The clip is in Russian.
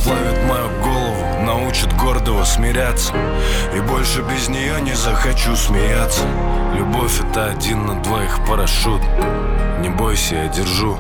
расплавит мою голову, научит гордого смиряться. И больше без нее не захочу смеяться. Любовь — это 1 на 2 парашют. Не бойся, я держу.